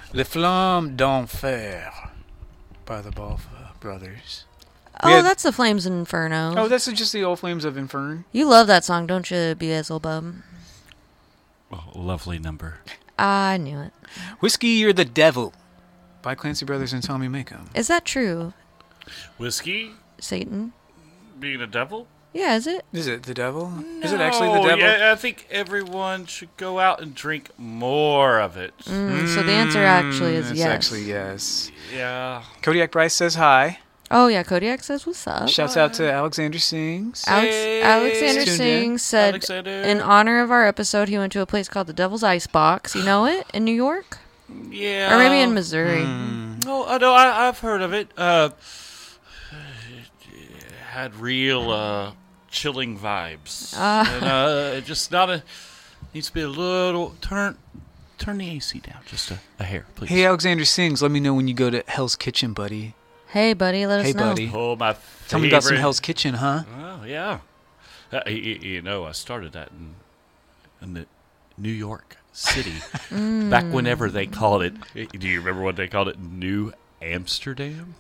Le Flamme d'Enfer by the Balfa Brothers. Oh, that's the Flames Inferno. Oh, that's just the old Flames of Infern. You love that song, don't you, Beelzebub? Oh, lovely number. I knew it. Whiskey You're the Devil by Clancy Brothers and Tommy Makem. Is that true, Whiskey Satan? being a devil? Yeah, is it? Is it the devil? Is it actually the devil? Yeah, I think everyone should go out and drink more of it. So the answer actually is It's yes. actually yes. Yeah. Kodiak Bryce says hi. Oh, yeah, Kodiak says what's up. Shouts out to Alexander Sings. Alexander Tuned Singh in. said, Alexander. in honor of our episode, he went to a place called the Devil's Icebox. You know it? In New York? Yeah. Or maybe in Missouri. Oh, no, I've heard of it. It had real chilling vibes. And just not a... Needs to be a little... Turn the AC down just a hair, please. Hey, Alexander Sings, let me know when you go to Hell's Kitchen, buddy. Hey, buddy, let us know. Hey, buddy. Oh, my favorite. Tell me about some Hell's Kitchen, huh? Oh, yeah. You know, I started that in the New York City. Back whenever they called it... Do you remember what they called it? New Amsterdam?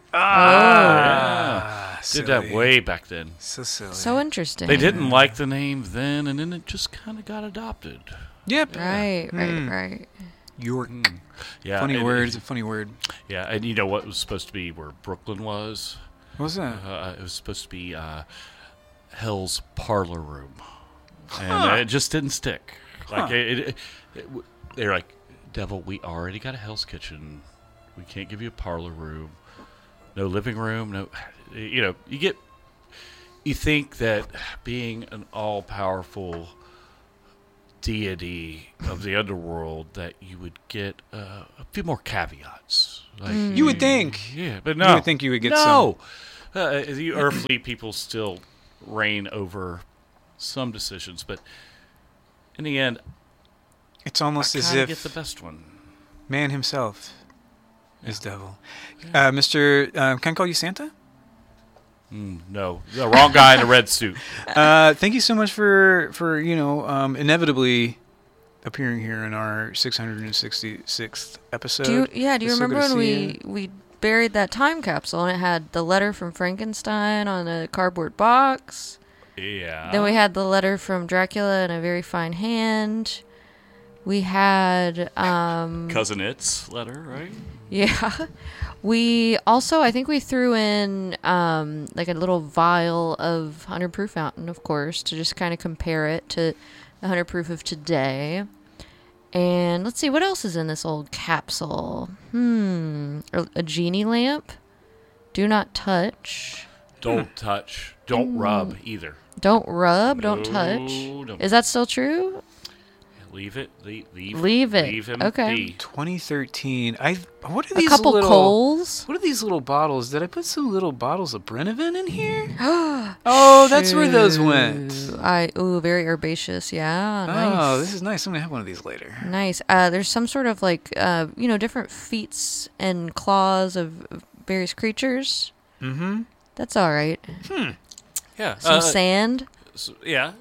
Yeah. Did that silly. way back then. So silly. So interesting. They didn't like the name then, and then it just kind of got adopted. Yep. Right. York. Yeah, Funny and- word. It's a funny word. Yeah, and you know what was supposed to be where Brooklyn was? What was that? It was supposed to be Hell's Parlor Room, and it just didn't stick. Like they're like, Devil, we already got a Hell's Kitchen. We can't give you a parlor room, no living room, no. You know, you think that being an all-powerful deity of the underworld that you would get a few more caveats. Like, You would think. yeah, but no. You would think you would get some. The earthly people still reign over some decisions, but in the end, It's almost I as kinda if get the best one. man himself is devil. Mr. Can I call you Santa? No, the wrong guy in a red suit. Thank you so much for inevitably appearing here in our 666th episode. Do you It's so remember good to when see we buried that time capsule and it had the letter from Frankenstein on a cardboard box? Yeah. Then we had the letter from Dracula in a very fine hand. We had Cousin It's letter, right? yeah. We also, I think we threw in like a little vial of 100 proof fountain, of course, to just kind of compare it to the 100 proof of today. And let's see, what else is in this old capsule? A genie lamp. Do not touch. Don't touch. Don't rub either. Don't rub. Don't No, touch. don't. Is that still true? Leave it. Leave it. Leave him Okay. be. 2013. What are A these couple little coals. What are these little bottles? Did I put some little bottles of Brennivin in here? Oh, that's where those went. Very herbaceous. Yeah. Nice. Oh, this is nice. I'm gonna have one of these later. Nice. There's some sort of like, different feet and claws of various creatures. Mm-hmm. That's all right. Yeah. Some sand. Yeah.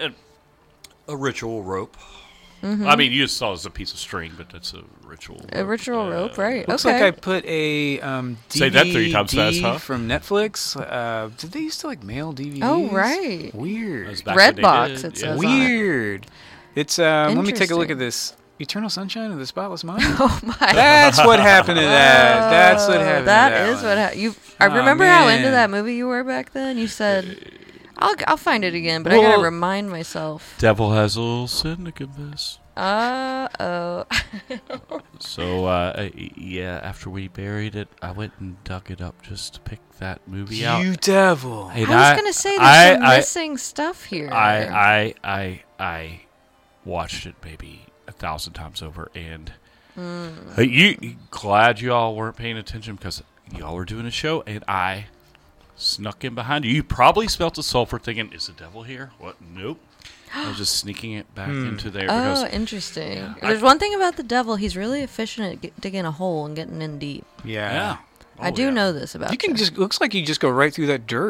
A ritual rope. I mean, you just saw it as a piece of string, but that's a ritual. A ritual rope, right? Looks okay. like I put a DVD Say that 3 times fast, huh? from Netflix. Did they used to like mail DVDs? Oh, right. Weird. That's back when they Redbox, did, it yeah. says. Weird. It's let me take a look Interesting. at this. Eternal Sunshine of the Spotless Mind. Oh my. That's what happened to that. That's what happened. That to that is one. what happened. I Oh, remember how into man. that movie you were back then. You said, "I'll find it again," but I gotta Well- remind myself. Devil has a little sin to confess. Oh. So, yeah, after we buried it, I went and dug it up just to pick that movie out. You devil. And I was gonna say there's some missing stuff here. I watched it maybe 1,000 times over, and you glad you all weren't paying attention because y'all were doing a show, and I snuck in behind you. You probably smelt the sulfur, thinking, "Is the devil here?" What? Nope. I was just sneaking it back into there because Oh, interesting. There's one thing about the devil. He's really efficient at digging a hole and getting in deep. Yeah. yeah, I Oh, do yeah. know this about You can just looks like you just go right through that dirt.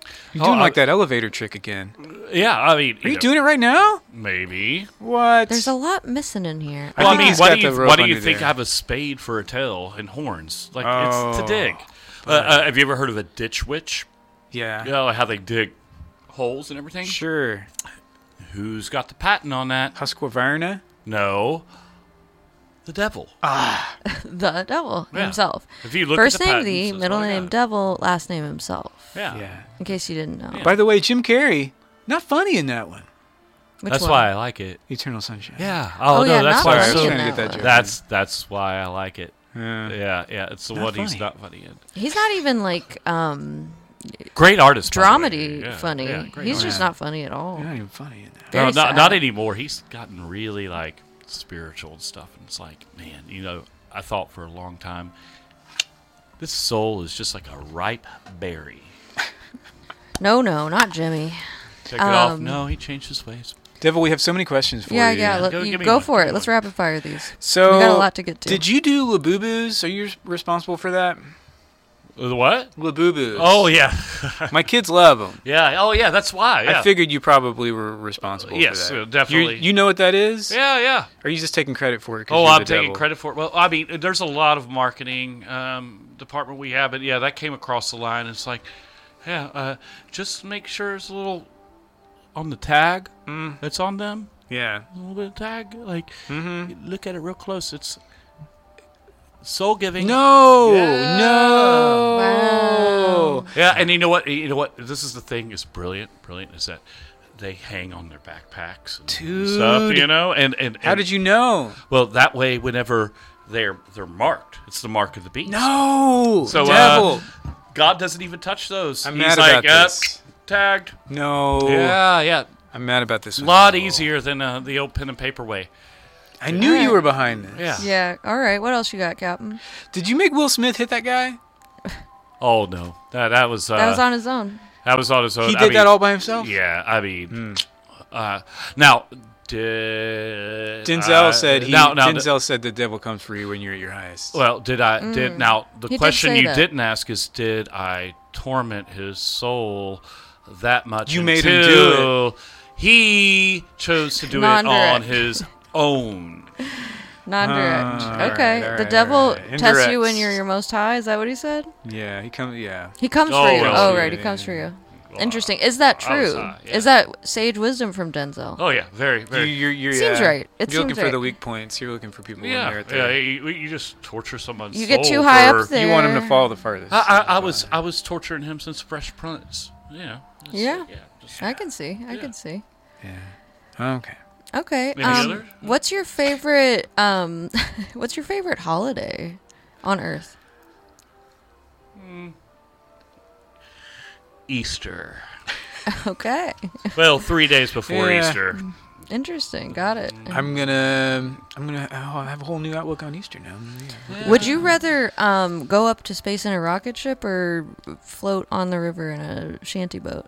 You're doing like that elevator trick again. Yeah, I mean, Are you doing it right now? maybe? What? There's a lot missing in here. I Well, I think mean, he's why got do you, the rope why do you under think there. I have a spade for a tail and horns? Like it's Oh, to dig. Have you ever heard of a ditch witch? Yeah. You know how they dig holes and everything? Sure. Who's got the patent on that? Husqvarna? No, the devil. The devil Yeah. himself. If you look First at the name patents, the, that's middle all I name got. devil, last name himself. Yeah. Yeah. In case you didn't know. Yeah. By the way, Jim Carrey, not funny in that one. Which That's one? why I like it. Eternal Sunshine. Yeah. Oh, no, yeah, that's not why. Sorry, I funny was in trying to get that that one. joke. That's why I like it. Yeah. Yeah. It's the Not one he's funny. not funny in. He's not even like Great artist. by the way. dramedy Yeah, funny. yeah, great He's artist. just not funny at all. You're not even funny in that. Very No, sad. not anymore. He's gotten really like spiritual and stuff, and it's like, man, I thought for a long time, this soul is just like a ripe berry. No, not Jimmy. Take it off. Um, No, he changed his ways. Devil, we have so many questions for Yeah, you. yeah. Go- You give me go one, for give it. me Let's one. rapid fire these. So, We got a lot to get to. Did you do Labubu's? Are you responsible for that? The what? Labubu's. Oh yeah, My kids love them. yeah. Oh yeah, that's why. Yeah. I figured you probably were responsible Yes, for that. definitely. You know what that is? Yeah. Or are you just taking credit for it? 'Cause Oh, you're I'm the taking devil? credit for it. Well, I mean, there's a lot of marketing department we have, but yeah, that came across the line. It's like, yeah, just make sure it's a little on the tag that's on them. Yeah. A little bit of tag, like Mm-hmm. look at it real close. It's soul giving. No, Yeah. no. Yeah, and you know what? This is the thing. Is brilliant. Is that they hang on their backpacks and stuff. Dude. And How did you know? Well, that way, whenever they're marked, it's the mark of the beast. No, So, devil. God doesn't even touch those. I'm He's mad like, about this. tagged. No. Yeah. I'm mad about this A one. lot No. easier than the old pen and paper way. I knew you were behind this. Yeah. Yeah. All right. What else you got, Captain? Did you make Will Smith hit that guy? Oh no, that was That was on his own. his own. He I did mean, that all by himself? Yeah, I mean, now did Denzel said now, Denzel said the devil comes for you when you're at your highest. well, did I did now the He did question say you that. didn't ask is did I torment his soul that much? You made him do until he chose to do it Non-direct. on his own. Non-direct. all okay. right, The all devil right. tests you when Indirects. you're your most high. Is that what he said? Yeah, he comes. Yeah. He comes Oh, for you. well, Oh, yeah, right. He yeah, comes yeah. for you. Well, Interesting. Is that I was true? high, yeah. Is that sage wisdom from Denzel? Oh yeah, very very. You're Seems yeah. right. It You're looking seems for right. the weak points. You're looking for people when Yeah, they're at yeah. their. You just torture someone's You soul get too high for- up there. You want him to fall the farthest. I was torturing him since Fresh Prince. Yeah. Yeah. Just, I can see. I can see. Yeah. Okay. Okay. Any others? What's your favorite? What's your favorite holiday on Earth? Easter. Okay. Well, 3 days before Yeah. Easter. Interesting. Got it. I'm gonna have a whole new outlook on Easter now. Yeah. Would you rather go up to space in a rocket ship or float on the river in a shanty boat?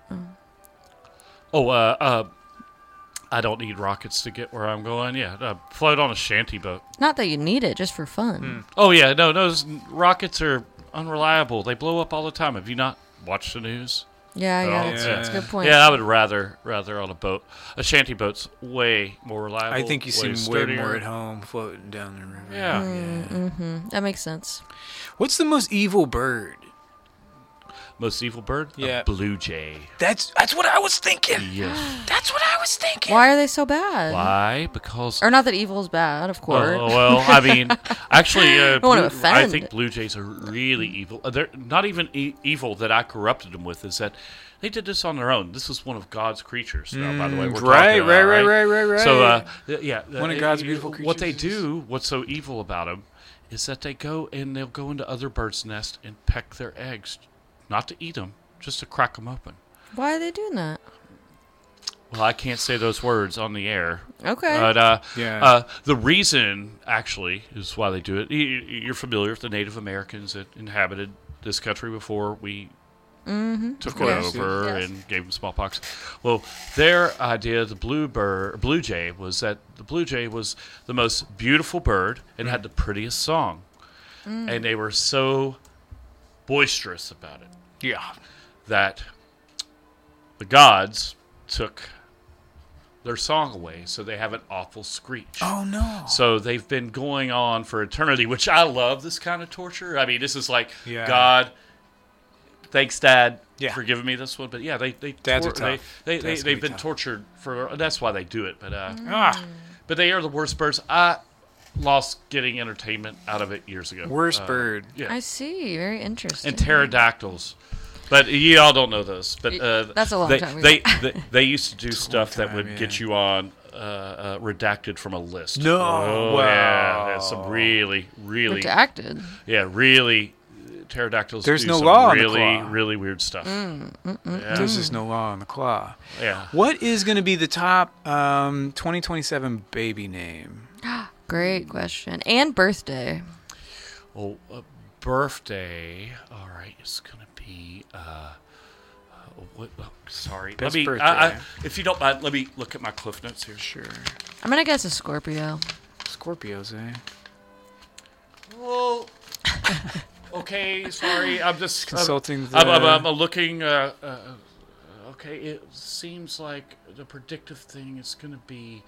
Oh, I don't need rockets to get where I'm going. Yeah, float on a shanty boat. Not that you need it, just for fun. Oh yeah, no, those rockets are unreliable. They blow up all the time. Have you not watched the news? Yeah, Oh, yeah, yeah. that's a good point. Yeah, I would rather on a boat. A shanty boat's way more reliable. I think you seem way sturdier. more at home floating down the river. Yeah. Mm-hmm. That makes sense. What's the most evil bird? Most evil bird? Yeah. A blue jay. That's what I was thinking. Yes. That's what I was thinking. Why are they so bad? Why? Because Or not that evil is bad, of course. Oh, well, I mean, actually, don't wanna I offend. think blue jays are really evil. They're not even evil that I corrupted them with. Is that they did this on their own. This is one of God's creatures. Now, by the way, we're right, talking about, right. So, yeah, One of God's beautiful What they creatures. do, what's so evil about them, is that they go and they'll go into other birds' nests and peck their eggs, not to eat them, just to crack them open. Why are they doing that? Well, I can't say those words on the air. Okay. But Yeah. the reason, actually, is why they do it. You're familiar with the Native Americans that inhabited this country before we took it Yes. over Yes. and gave them smallpox. Well, their idea, the blue jay, was that the blue jay was the most beautiful bird and had the prettiest song. And they were so boisterous about it Yeah. that the gods took their song away, so they have an awful screech. Oh no. So they've been going on for eternity, which I love this kind of torture. I mean, this is like, Yeah. God, thanks, Dad, Yeah. for giving me this one. But yeah, Dads are tough. Dads can they've be been tough. tortured for. That's why they do it. But Ah, but they are the worst birds. I lost getting entertainment out of it years ago. worst bird. Yeah, I see. Very interesting. and pterodactyls. But you all don't know this. But That's a long they, time ago. they used to do stuff that time, would yeah. get you on redacted from a list. No. Oh, Wow. yeah. There's some really Redacted. pterodactyls. There's do no some law on the really claw. really weird stuff. Mm. Yeah. There's just no law on the claw. Yeah. What is going to be the top 2027 baby name? Great question. And birthday. Oh, birthday. All right, it's gonna be. Sorry. Best let me. birthday. If you don't mind, let me look at my cliff notes here. Sure. I'm gonna guess a Scorpio. Scorpios, eh? Well, okay. Sorry, I'm just Consulting I'm looking. Okay, it seems like the predictive thing is going to be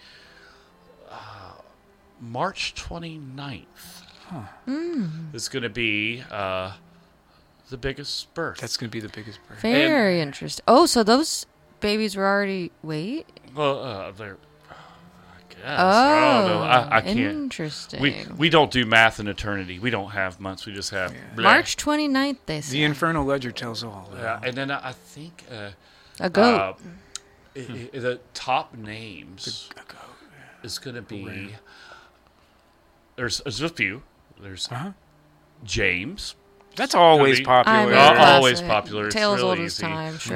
March 29th. Huh. It's going to be the biggest birth. That's going to be the biggest bird. Very interesting. Oh, so those babies were already. Wait. Well, they're. I guess. Oh, I don't know. I can't. Interesting. We don't do math in eternity. We don't have months. We just have bleh. March 29th, they say. The Infernal Ledger tells all. Yeah, and then I think A goat. the top names A goat. is going to be. Rare. There's a few. There's Uh-huh. James. That's always be- popular. I mean, Al- classic. always popular. It's Tales really old as easy. time, sure.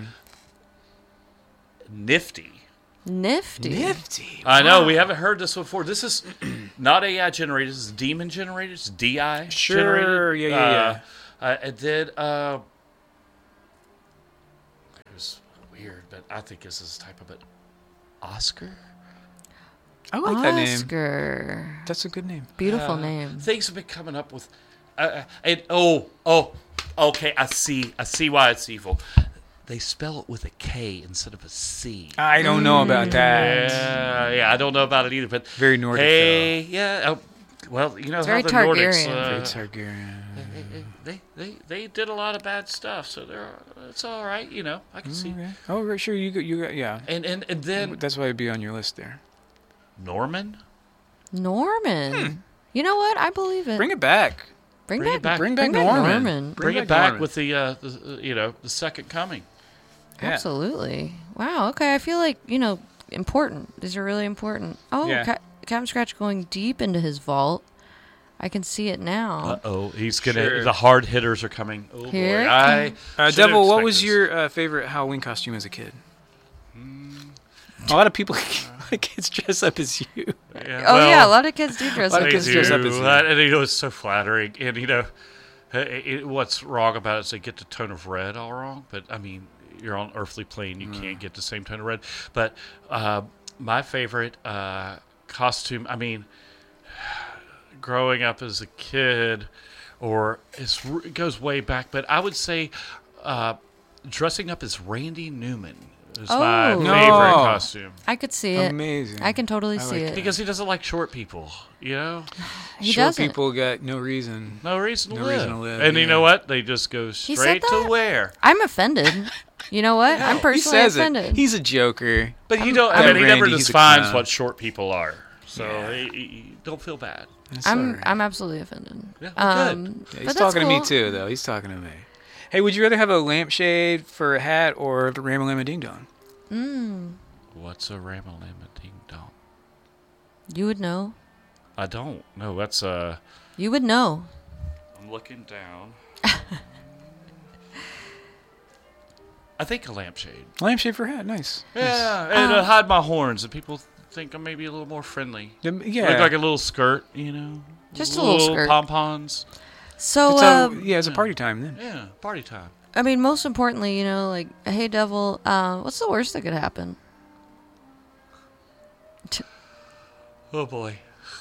Nifty. Nifty. Nifty. I know Wow. we haven't heard this before. This is not AI generated. This is demon generated. It's DI Sure, generated. yeah. And then it was weird, but I think this is type of it. Oscar. I like that name. Oscar. That's a good name. Beautiful name. Things have been coming up with. Okay. I see why it's evil. They spell it with a K instead of a C. I don't know about that. Yeah, I don't know about it either. But Very Nordic. hey, yeah. Well, you know It's how very the Nordics. Targaryen. Very Targaryen. They did a lot of bad stuff, so it's all right. You know, I can see. Okay. Oh, right, sure. You got, yeah. And then That's why it'd be on your list there. Norman. Norman. You know what? I believe it. Bring it back. Bring bring it back. Bring back Bring back Norman. Norman. Bring it back with the second coming. Yeah. Absolutely. Wow. Okay. I feel like, important. These are really important. Oh, Yeah. Captain Scratch going deep into his vault. I can see it now. He's gonna. Sure. The hard hitters are coming. Oh Here boy! it I shouldn't Devil, what expect was this. your favorite Halloween costume as a kid? A lot of people, kids dress up as you. Yeah, Oh, well, yeah. A lot of kids do dress lot up of They kids as dress do. up as you. And it's so flattering. And what's wrong about it is they get the tone of red all wrong. But I mean, you're on earthly plane, you can't get the same tone of red. But my favorite costume, I mean, growing up as a kid, or it goes way back, but I would say dressing up as Randy Newman is my Oh. favorite No. costume. I could see it. Amazing. I can totally I see like it. it. Because he doesn't like short people, He Short doesn't. people got no reason. No reason to No live. reason to live, And you yeah. know what? They just go said straight to that? where. I'm offended. You know what? I'm He personally says offended. it. He's a joker. But you don't. I'm I mean, he never Randy, he's a defines clown. what short people are. So Yeah. you don't feel bad. That's I'm all right. I'm absolutely offended. Yeah, well, good. Yeah, but he's that's talking to me cool. too, though. He's talking to me. Hey, would you rather have a lampshade for a hat or the Ramalama Ding Dong? What's a ramalama ding dong? You would know. I don't. No, that's You would know. I'm looking down. I think a lampshade. Lampshade for a hat, nice. Yeah, and hide my horns, and people think I'm maybe a little more friendly. Yeah. Look like a little skirt, Just a little skirt. Pom-poms. So, it's a party time then. Yeah, party time. I mean, most importantly, like, hey, devil, what's the worst that could happen? Oh boy.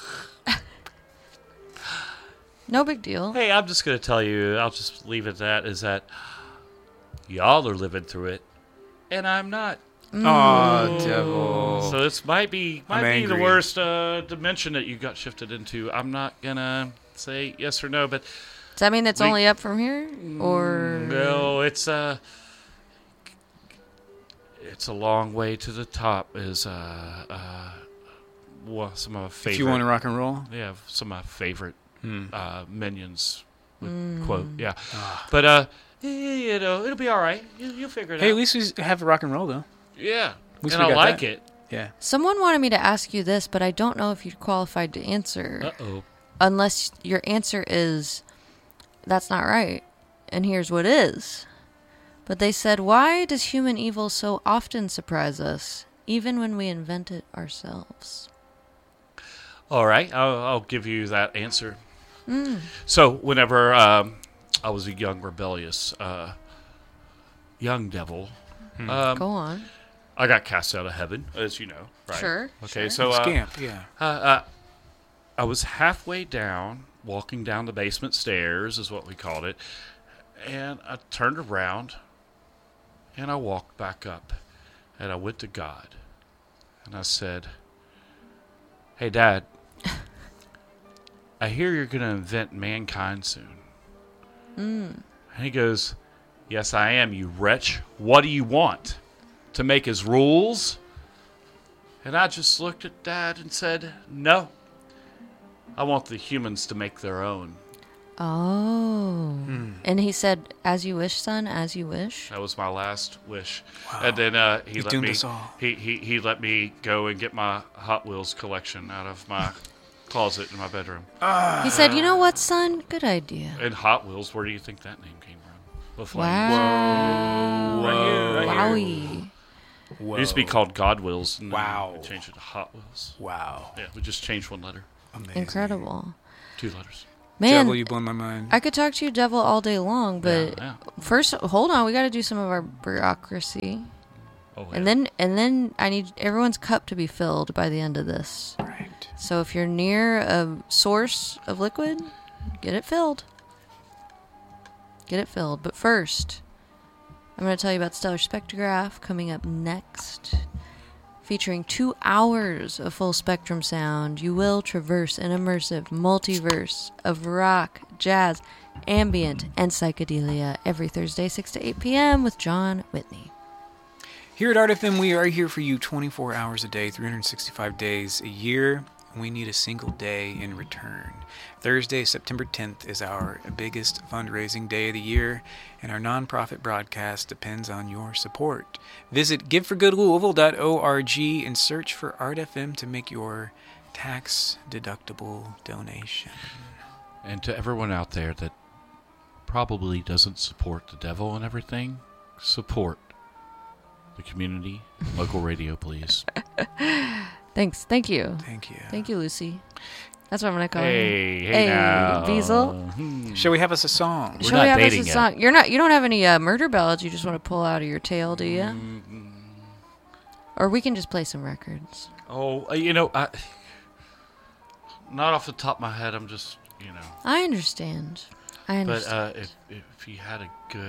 No big deal. Hey, I'm just gonna tell you. I'll just leave it at that. Is that y'all are living through it, and I'm not. Oh, devil. So this might be the angry. worst dimension that you got shifted into. I'm not gonna say yes or no, but Does that mean that's only up from here? Or no, it's a long way to the top. Is well, some of my favorite. If you want to rock and roll, Yeah, some of my favorite minions would Mm. quote. Yeah, but you know, it'll be all right. You'll figure it hey, out. at least we have rock and roll though. Yeah, least and we I got like that. it. Yeah. someone wanted me to ask you this, but I don't know if you're qualified to answer. Uh-oh. Unless your answer is, that's not right, and here's what is. But they said, why does human evil so often surprise us, even when we invent it ourselves? All right, I'll give you that answer. So whenever I was a young rebellious young devil, Go on. I got cast out of heaven, as you know, right? Sure, Okay, sure. so Scamp, yeah. I was halfway down, walking down the basement stairs, is what we called it, and I turned around, and I walked back up, and I went to God, and I said, "Hey, Dad, I hear you're going to invent mankind soon." And he goes, "Yes, I am, you wretch. What do you want? To make his rules?" And I just looked at Dad and said, "No. I want the humans to make their own." Oh. And he said, as you wish, son, as you wish. That was my last wish. Wow. And then he He's let doomed me. us all. He let me go and get my Hot Wheels collection out of my closet in my bedroom. He said, you know what, son? Good idea. And Hot Wheels, where do you think that name came from? The flames. Wow. Right here. Wowie. It used to be called God Wheels. And then Wow. we changed it to Hot Wheels. Wow. Yeah, we just changed one letter, Amazing. Incredible. 2 letters. Man, Devil, you blow my mind. I could talk to you, Devil, all day long, but Yeah. first, hold on. We got to do some of our bureaucracy. Oh, And yeah. then I need everyone's cup to be filled by the end of this. Right. So if you're near a source of liquid, get it filled. Get it filled. But first, I'm going to tell you about Stellar Spectrograph coming up next. Featuring 2 hours of full spectrum sound, you will traverse an immersive multiverse of rock, jazz, ambient, and psychedelia every Thursday, 6 to 8 p.m. with John Whitney. Here at Art FM, we are here for you 24 hours a day, 365 days a year. And we need a single day in return. Thursday, September 10th is our biggest fundraising day of the year, and our nonprofit broadcast depends on your support. Visit giveforgoodlouisville.org and search for Art FM to make your tax-deductible donation. And to everyone out there that probably doesn't support the devil and everything, support the community, local radio, please. Thanks. Thank you. Thank you. Thank you, Lucy. That's what I'm going to call you. Hey now. Beazle. Shall we have us a song? We're Shall not we have us dating a yet. song? You don't have any murder ballads you just want to pull out of your tail, do you? Or we can just play some records. Oh, you know, not off the top of my head. I'm just, you know. I understand. But if you had a good,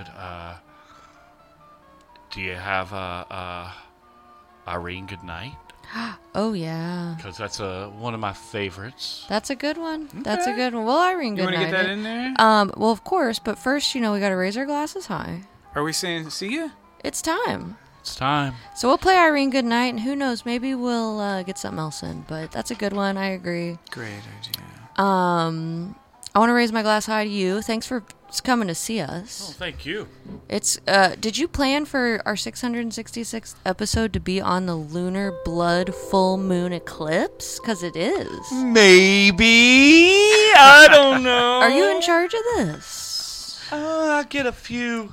do you have Irene Goodnight? Oh, yeah. Because that's one of my favorites. That's a good one. That's a good one. Well, Irene, You good want to night. get that in there? Well, of course, but first, we got to raise our glasses high. Are we saying see ya? It's time. It's time. So we'll play Irene Goodnight, and who knows, maybe we'll get something else in. But that's a good one. I agree. Great idea. I want to raise my glass high to you. Thanks for coming to see Oh, us. thank you. It's did you plan for our 666th episode to be on the lunar blood full moon eclipse? Because it is. Maybe. I don't know. Are you in charge of this? I get a few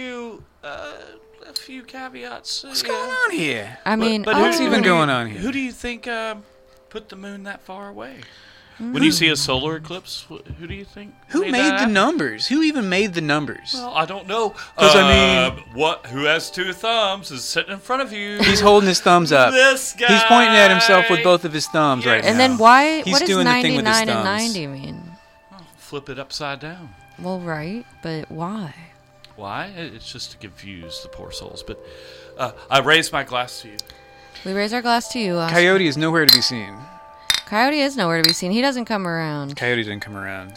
caveats. What's going on here? I mean, But What's who- even who do you- going on here? Who do you think put the moon that far away? When you see a solar eclipse, who do you think? Who made that the happen? numbers? Who even made the numbers? Well, I don't know. 'Cause, I mean- who has 2 thumbs is sitting in front of you? He's holding his thumbs up. This guy. He's pointing at himself with both of his thumbs right now. And then why? He's What does doing the thing with his 99 and thumbs. 90 mean? Flip it upside down. Well, right, but why? Why? It's just to confuse the poor souls. But I raise my glass to you. We raise our glass to you, Oscar. Coyote is nowhere to be seen. Coyote is nowhere to be seen. He doesn't come around. Coyote didn't come around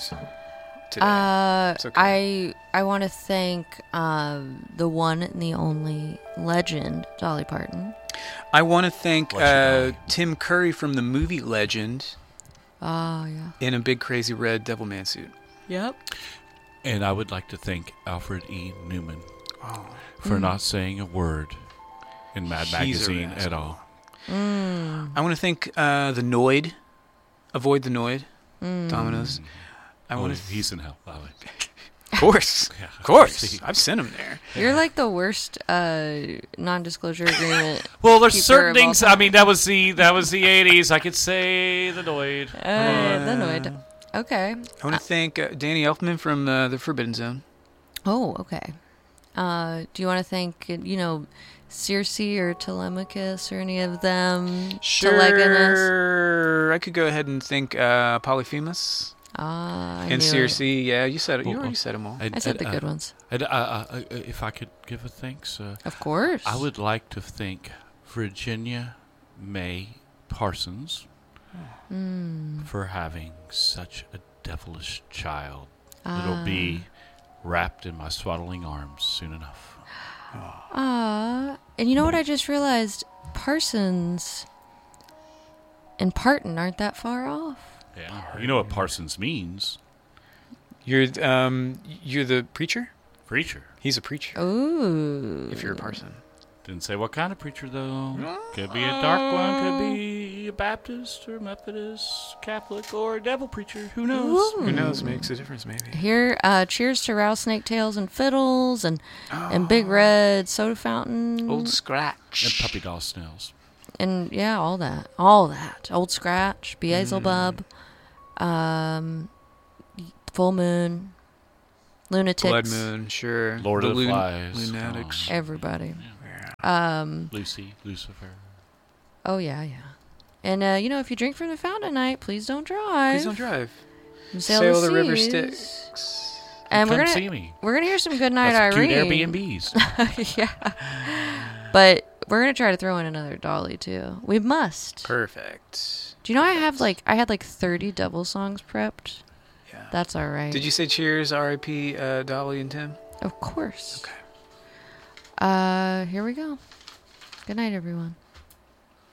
today. It's okay. I want to thank the one and the only legend, Dolly Parton. I want to thank Legendary. Tim Curry from the movie Legend Oh, yeah. in a big crazy red Devilman suit. Yep. And I would like to thank Alfred E. Newman Oh, for not saying a word in Mad He's a Magazine at rascal. all. I want to thank the Noid. Avoid the Noid. Domino's. I Oh, want to. he's in hell, by the way. Of course. Yeah, Of course. see. I've sent him there. You're like the worst non-disclosure agreement. Well, there's keeper certain of all things. I mean, that was the 80s. I could say the Noid. The Noid. Okay. I want to thank Danny Elfman from the Forbidden Zone. Oh, okay. Do you want to thank, Circe or Telemachus or any of them? Telegonus? Sure. I could go ahead and thank Polyphemus I and knew Circe. it. Yeah, you said it. You Well, already said them all. I said the good ones. If I could give a thanks, Of course. I would like to thank Virginia May Parsons for having such a devilish child that'll be wrapped in my swaddling arms soon enough. And you know what I just realized? Parsons and Parton aren't that far off. Yeah, you know what Parsons means? You're the preacher? Preacher. He's a preacher. Ooh. If you're a parson. Didn't say what kind of preacher, though. Could be a dark one, could be a Baptist or Methodist, Catholic, or a devil preacher. Who knows? Who knows? Makes a difference, maybe. Here, cheers to Rattlesnake Tails and Fiddles and Big Red Soda Fountain. Old Scratch. And puppy doll snails. And yeah, all that. Old Scratch, Beelzebub, Full Moon, Lunatics. Blood Moon, sure. Lord of the Flies. Lunatics. Everybody. Lucy, Lucifer. Oh, yeah. And, if you drink from the fountain at night, please don't drive. Please don't drive. Sail the river seas. Styx. And Come we're see gonna me. hear some Good Night That's cute Irene. Airbnbs. Yeah. But we're gonna try to throw in another Dolly too. We must. Perfect. Do you know I had like 30 double songs prepped? Yeah. That's all right. Did you say cheers, R.I.P. Dolly and Tim? Of course. Okay. Here we go. Good night, everyone.